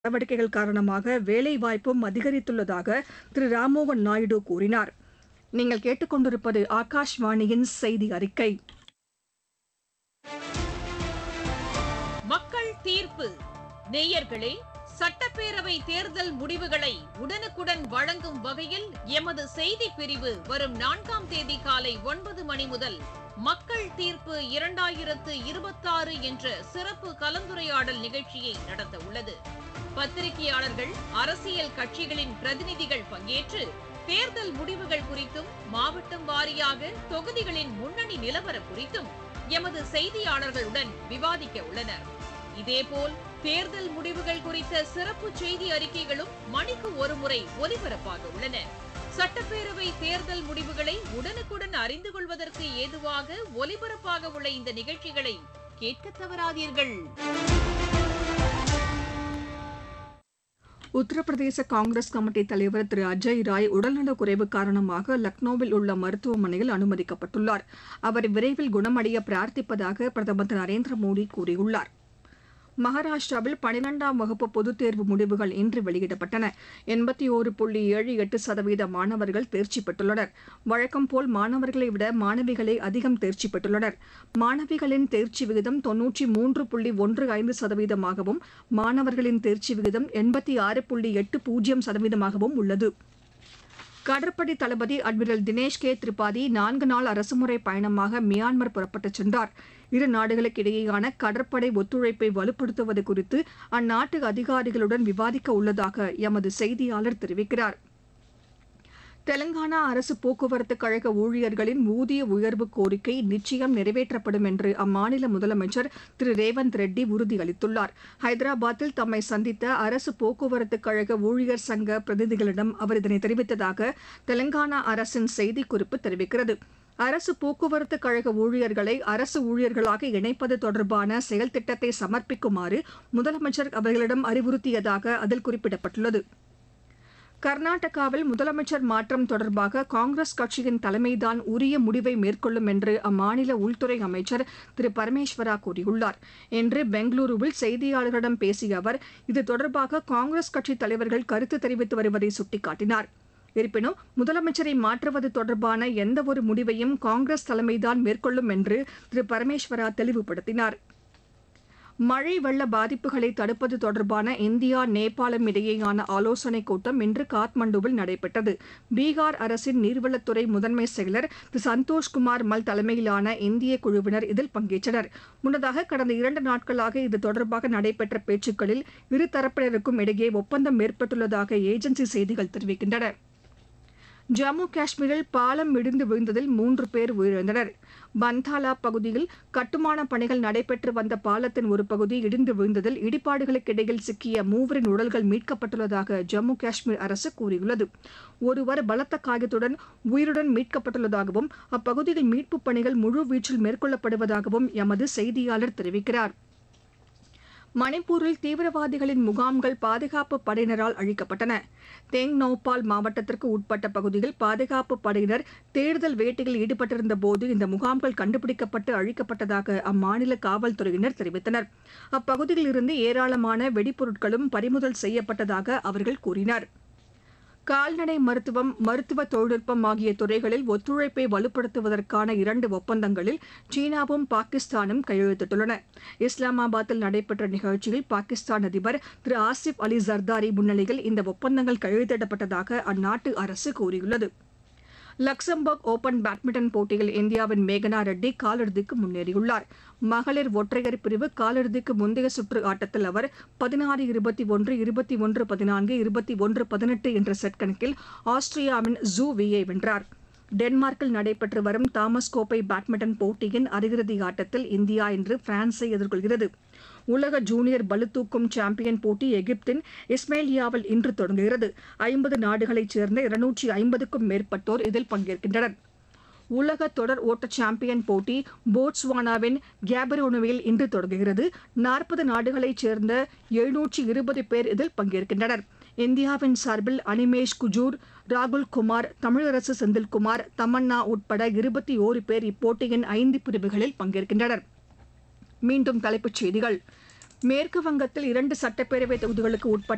நடவடிக்கைகள் காரணமாக வேலைவாய்ப்பும் அதிகரித்துள்ளதாக திரு ராம்மோகன் நாயுடு கூறினார். நீங்கள் கேட்டுக்கொண்டிருப்பது ஆகாஷ்வாணியின் செய்தி அறிக்கை. மக்கள் தீர்ப்பு. நேயர்களே, சட்டப்பேரவை தேர்தல் முடிவுகளை உடனுக்குடன் வழங்கும் வகையில் எமது செய்திப் பிரிவு வரும் 4ஆம் தேதி காலை 9 மணி முதல் மக்கள் தீர்ப்பு 2026 என்ற சிறப்பு கலந்துரையாடல் நிகழ்ச்சியை நடத்த உள்ளது. பத்திரிகையாளர்கள், அரசியல் கட்சிகளின் பிரதிநிதிகள் பங்கேற்று தேர்தல் முடிவுகள் குறித்தும், மாவட்டம் வாரியாக தொகுதிகளின் முன்னணி நிலவரம் குறித்தும் எமது செய்தியாளர்களுடன் விவாதிக்க உள்ளனர். இதேபோல் தேர்தல் முடிவுகள் குறித்த சிறப்பு செய்தி அறிக்கைகளும் மணிக்கு ஒருமுறை ஒலிபரப்பாக உள்ளன. சட்டப்பேரவை தேர்தல் முடிவுகளை உடனுக்குடன் அறிந்து கொள்வதற்கு ஏதுவாக ஒலிபரப்பாக உள்ள இந்த நிகழ்ச்சிகளை கேட்க தவறாதீர்கள். உத்தரப்பிரதேச காங்கிரஸ் கமிட்டி தலைவர் திரு அஜய் ராய் உடல்நலக் குறைவு காரணமாக லக்னோவில் உள்ள மருத்துவமனையில் அனுமதிக்கப்பட்டுள்ளார். அவர் விரைவில் குணமடைய பிரார்த்திப்பதாக பிரதமர் திரு நரேந்திர மோடி கூறியுள்ளார். மகாராஷ்டிராவில் 12ஆம் வகுப்பு பொதுத் தேர்வு முடிவுகள் இன்று வெளியிடப்பட்டன. 81.78% மாணவர்கள் தேர்ச்சி பெற்றுள்ளனர். வழக்கம்போல் மாணவர்களை விட மாணவிகளே அதிகம் தேர்ச்சி பெற்றுள்ளனர். மாணவிகளின் தேர்ச்சி விகிதம் 93.15%ஆகவும் மாணவர்களின் தேர்ச்சி விகிதம் 86.80%ஆகவும் உள்ளது. கடற்படை தளபதி அட்மிரல் தினேஷ் கே திரிபாதி 4 நாள் அரசுமுறை பயணமாக மியான்மர் புறப்பட்டுச் சென்றார். இரு நாடுகளுக்கு இடையேயான கடற்படை ஒத்துழைப்பை வலுப்படுத்துவது குறித்து அந்நாட்டு அதிகாரிகளுடன் விவாதிக்க உள்ளதாக எமது செய்தியாளர் தெரிவிக்கிறார். தெலங்கானா அரசு போக்குவரத்து கழக ஊழியர்களின் ஊதிய உயர்வு கோரிக்கை நிச்சயம் நிறைவேற்றப்படும் என்று அம்மாநில முதலமைச்சர் திரு ரேவந்த் ரெட்டி உறுதியளித்துள்ளார். ஹைதராபாத்தில் தம்மை சந்தித்த அரசு போக்குவரத்து கழக ஊழியர் சங்க பிரதிநிதிகளிடம் அவர் இதனை தெரிவித்ததாக தெலங்கானா அரசின் செய்திக்குறிப்பு தெரிவிக்கிறது. அரசு போக்குவரத்து கழக ஊழியர்களை அரசு ஊழியர்களாக இணைப்பது தொடர்பான செயல் திட்டத்தை சமர்ப்பிக்குமாறு முதலமைச்சர் அவர்களிடம் அறிவுறுத்தியதாக அதில் குறிப்பிடப்பட்டுள்ளது. கர்நாடகாவில் முதலமைச்சர் மாற்றம் தொடர்பாக காங்கிரஸ் கட்சியின் தலைமைதான் உரிய முடிவை மேற்கொள்ளும் என்று அம்மாநில உள்துறை அமைச்சர் திரு பரமேஸ்வரா கூறியுள்ளார். இன்று பெங்களூருவில் செய்தியாளர்களிடம் பேசிய அவர் இது தொடர்பாக காங்கிரஸ் கட்சித் தலைவர்கள் கருத்து தெரிவித்து வருவதை சுட்டிக்காட்டினார். இருப்பினும் முதலமைச்சரை மாற்றுவது தொடர்பான எந்தவொரு முடிவையும் காங்கிரஸ் தலைமைதான் மேற்கொள்ளும் என்று திரு பரமேஸ்வரா தெளிவுபடுத்தினார். மழை வெள்ள பாதிப்புகளை தடுப்பது தொடர்பான இந்தியா நேபாளம் இடையேயான ஆலோசனைக் கூட்டம் இன்று காத்மண்டுவில் நடைபெற்றது. பீகார் அரசின் நீர்வளத்துறை முதன்மை செயலர் திரு சந்தோஷ்குமார் மல் தலைமையிலான இந்திய குழுவினர் இதில் பங்கேற்றனர். முன்னதாக கடந்த 2 நாட்களாக இது தொடர்பாக நடைபெற்ற பேச்சுக்களில் இருதரப்பினருக்கும் இடையே ஒப்பந்தம் ஏற்பட்டுள்ளதாக ஏஜென்சி செய்திகள் தெரிவிக்கின்றன. ஜம்மு காஷ்மீரில் பாலம் இடிந்து விழுந்ததில் 3 பேர் உயிரிழந்தனர். பந்தாலா பகுதியில் கட்டுமான பணிகள் நடைபெற்று வந்த பாலத்தின் ஒரு பகுதி இடிந்து விழுந்ததில் இடிபாடுகளுக்கு இடையில் சிக்கிய 3 உடல்கள் மீட்கப்பட்டுள்ளதாக ஜம்மு காஷ்மீர் அரசு கூறியுள்ளது. ஒருவர் பலத்த காயத்துடன் உயிருடன் மீட்கப்பட்டுள்ளதாகவும் அப்பகுதியில் மீட்புப் பணிகள் முழுவீச்சில் மேற்கொள்ளப்படுவதாகவும் எமது செய்தியாளர் தெரிவிக்கிறார். மணிப்பூரில் தீவிரவாதிகளின் முகாம்கள் பாதுகாப்பு படையினரால் அழிக்கப்பட்டன. தெங்னௌபால் மாவட்டத்திற்கு உட்பட்ட பகுதியில் பாதுகாப்பு படையினர் தேடுதல் வேட்டையில் ஈடுபட்டிருந்தபோது இந்த முகாம்கள் கண்டுபிடிக்கப்பட்டு அழிக்கப்பட்டதாக அம்மாநில காவல்துறையினர் தெரிவித்தனர். அப்பகுதியில் இருந்து ஏராளமான வெடிப்பொருட்களும் பறிமுதல் செய்யப்பட்டதாக அவர்கள் கூறினர். கால்நடை மருத்துவம், மருத்துவ தொழில்நுட்பம் ஆகிய துறைகளில் ஒத்துழைப்பை வலுப்படுத்துவதற்கான 2 ஒப்பந்தங்களில் சீனாவும் பாகிஸ்தானும் கையெழுத்திட்டுள்ளன. இஸ்லாமாபாத்தில் நடைபெற்ற நிகழ்ச்சியில் பாகிஸ்தான் அதிபர் திரு ஆசிப் அலி ஜர்தாரி முன்னிலையில் இந்த ஒப்பந்தங்கள் கையெழுத்திடப்பட்டதாக அந்நாட்டு அரசு கூறியுள்ளது. லக்சம்பர்க் ஓபன் பேட்மிண்டன் போட்டியில் இந்தியாவின் மேகனா ரெட்டி காலிறுதிக்கு முன்னேறியுள்ளார். மகளிர் ஒற்றையர் பிரிவு காலிறுதிக்கு முந்தைய சுற்று ஆட்டத்தில் அவர் 16-21, 21-14, 21-18 என்ற செட் கணக்கில் ஆஸ்திரியாவின் ஜூ வியை வென்றார். டென்மார்க்கில் நடைபெற்று வரும் தாமஸ் கோப்பை பேட்மிண்டன் போட்டியின் அரையிறுதி ஆட்டத்தில் இந்தியா இன்று பிரான்ஸை எதிர்கொள்கிறது. உலக ஜூனியர் பளுதூக்கும் சாம்பியன் போட்டி எகிப்தின் இஸ்மேலியாவில் இன்று தொடங்குகிறது. 50 நாடுகளைச் சேர்ந்த 250க்கும் மேற்பட்டோர் இதில் பங்கேற்கின்றனர். உலக தொடர் ஓட்ட சாம்பியன் போட்டி போட்ஸ்வானாவின் கேபரோனுவில் இன்று தொடங்குகிறது. 40 நாடுகளைச் சேர்ந்த 720 பேர் இதில் பங்கேற்கின்றனர். இந்தியாவின் சார்பில் அனிமேஷ் குஜூர், ராகுல் குமார், தமிழரசு செந்தில்குமார், தமன்னா உட்பட 21 பேர் இப்போட்டியின் 5 பிரிவுகளில் பங்கேற்கின்றனர். மீண்டும் தலைப்புச் செய்திகள். மேற்கு வங்கத்தில் 2 சட்டப்பேரவை தொகுதிகளுக்கு உட்பட்ட